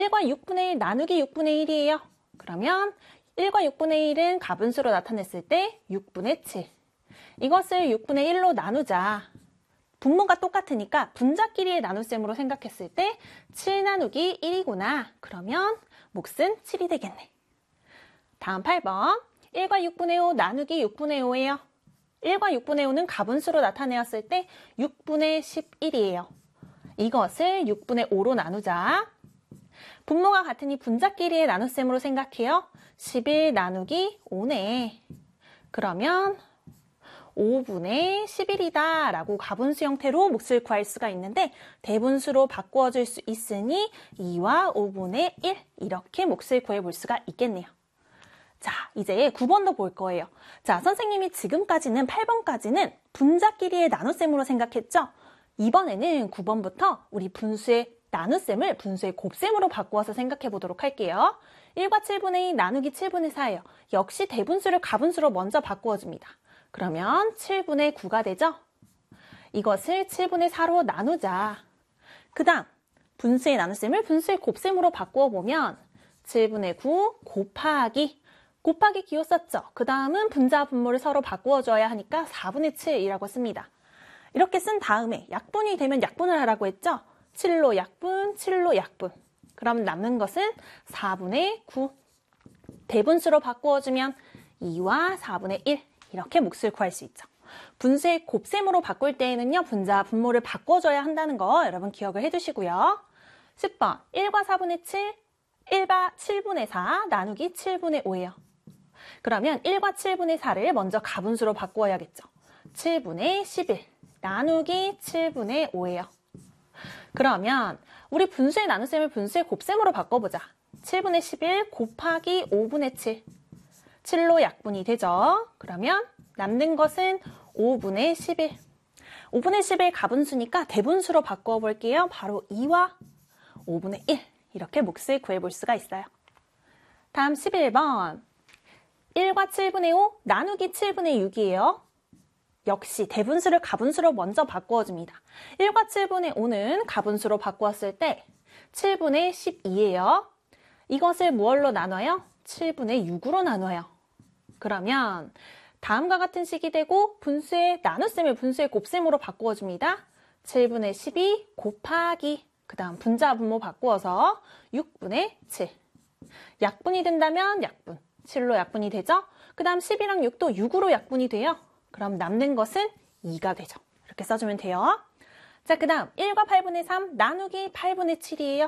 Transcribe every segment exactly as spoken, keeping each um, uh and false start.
일과 육분의 일 나누기 육분의 일이에요. 그러면 일과 육분의 일은 가분수로 나타냈을 때 육분의 칠. 이것을 육분의 일로 나누자. 분모가 똑같으니까 분자끼리의 나눗셈으로 생각했을 때 칠 나누기 일이구나. 그러면 몫은 칠이 되겠네. 다음 팔 번. 일과 육분의 오 나누기 육분의 오예요. 일과 육분의 오는 가분수로 나타내었을 때 육분의 십일이에요. 이것을 육분의 오로 나누자. 분모가 같으니 분자끼리의 나눗셈으로 생각해요. 십일 나누기 오네. 그러면 오분의 십일이다 라고 가분수 형태로 몫을 구할 수가 있는데 대분수로 바꾸어줄 수 있으니 이와 오분의 일 이렇게 몫을 구해볼 수가 있겠네요. 자, 이제 구 번도 볼 거예요. 자, 선생님이 지금까지는 팔 번까지는 분자끼리의 나눗셈으로 생각했죠? 이번에는 구 번부터 우리 분수의 나눗셈을 분수의 곱셈으로 바꾸어서 생각해 보도록 할게요. 일과 칠분의 이 나누기 칠분의 사예요. 역시 대분수를 가분수로 먼저 바꾸어줍니다. 그러면 칠분의 구가 되죠? 이것을 칠분의 사로 나누자. 그 다음 분수의 나눗셈을 분수의 곱셈으로 바꾸어 보면 칠분의 구 곱하기 곱하기 기호 썼죠? 그 다음은 분자 분모를 서로 바꾸어줘야 하니까 사분의 칠이라고 씁니다. 이렇게 쓴 다음에 약분이 되면 약분을 하라고 했죠? 칠로 약분, 칠로 약분. 그럼 남는 것은 사분의 구. 대분수로 바꾸어주면 이와 사분의 일. 이렇게 몫을 구할 수 있죠. 분수의 곱셈으로 바꿀 때에는요. 분자, 분모를 바꿔줘야 한다는 거 여러분 기억을 해두시고요. 십 번. 일과 사분의 칠, 일과 칠분의 사 나누기 칠분의 오예요. 그러면 일과 칠분의 사를 먼저 가분수로 바꾸어야겠죠. 칠분의 십일 나누기 칠분의 오예요. 그러면 우리 분수의 나눗셈을 분수의 곱셈으로 바꿔보자. 칠분의 십일 곱하기 오분의 칠. 칠로 약분이 되죠. 그러면 남는 것은 오분의 십일. 오분의 십일 가분수니까 대분수로 바꿔 볼게요. 바로 이와 오분의 일. 이렇게 몫을 구해볼 수가 있어요. 다음 십일 번. 일과 칠분의 오 나누기 칠분의 육이에요. 역시 대분수를 가분수로 먼저 바꾸어줍니다. 일과 칠분의 오는 가분수로 바꾸었을 때 칠분의 십이예요. 이것을 무얼로 나눠요? 칠분의 육으로 나눠요. 그러면 다음과 같은 식이 되고 분수의 나눗셈을 분수의 곱셈으로 바꾸어줍니다. 칠분의 십이 곱하기 그 다음 분자 분모 바꾸어서 육분의 칠. 약분이 된다면 약분. 칠로 약분이 되죠? 그 다음 십이랑 육도 육으로 약분이 돼요. 그럼 남는 것은 이가 되죠. 이렇게 써주면 돼요. 자, 그 다음 일과 팔분의 삼 나누기 팔분의 칠이에요.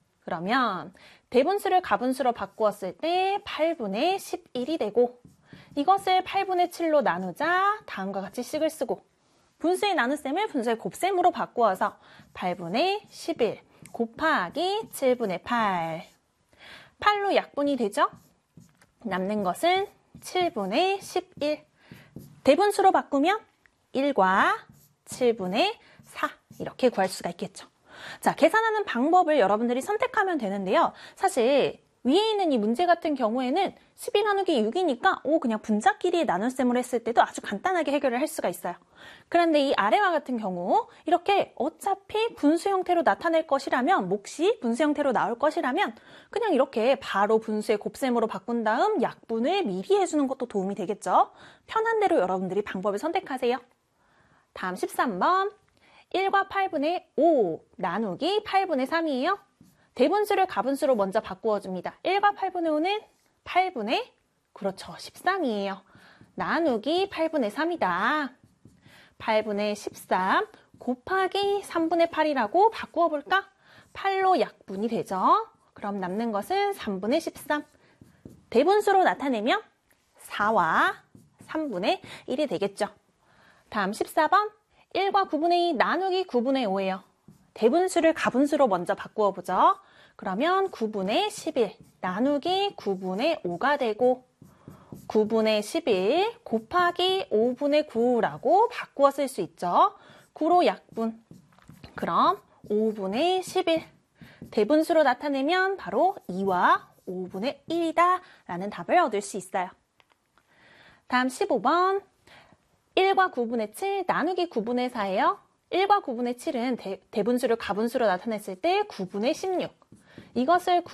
그러면 대분수를 가분수로 바꾸었을 때 팔분의 십일이 되고 이것을 팔분의 칠로 나누자 다음과 같이 식을 쓰고 분수의 나눗셈을 분수의 곱셈으로 바꾸어서 팔분의 십일 곱하기 칠분의 팔. 팔로 약분이 되죠? 남는 것은 칠분의 십일. 대분수로 바꾸면 일과 칠분의 사 이렇게 구할 수가 있겠죠. 자, 계산하는 방법을 여러분들이 선택하면 되는데요. 사실 위에 있는 이 문제 같은 경우에는 십이 나누기 육이니까 오 그냥 분자끼리 나눗셈을 했을 때도 아주 간단하게 해결을 할 수가 있어요. 그런데 이 아래와 같은 경우 이렇게 어차피 분수 형태로 나타낼 것이라면 몫이 분수 형태로 나올 것이라면 그냥 이렇게 바로 분수의 곱셈으로 바꾼 다음 약분을 미리 해주는 것도 도움이 되겠죠. 편한 대로 여러분들이 방법을 선택하세요. 다음 십삼 번. 일과 팔분의 오 나누기 팔분의 삼이에요. 대분수를 가분수로 먼저 바꾸어줍니다. 일과 팔분의 오는 팔분의 그렇죠. 십삼이에요. 나누기 팔분의 삼이다. 팔분의 십삼 곱하기 삼분의 팔이라고 바꾸어 볼까? 팔로 약분이 되죠. 그럼 남는 것은 삼분의 십삼. 대분수로 나타내면 사와 삼분의 일이 되겠죠. 다음 십사 번. 일과 구분의 이 나누기 구분의 오예요. 대분수를 가분수로 먼저 바꾸어 보죠. 그러면 구분의 십일 나누기 구분의 오가 되고 구분의 십일 곱하기 오분의 구라고 바꾸어 쓸 수 있죠. 구로 약분. 그럼 오분의 십일. 대분수로 나타내면 바로 이와 오분의 일이다 라는 답을 얻을 수 있어요. 다음 십오 번. 일과 구분의 칠 나누기 구분의 사예요. 일과 구분의 칠은 대, 대분수를 가분수로 나타냈을 때 구분의 십육. 이것을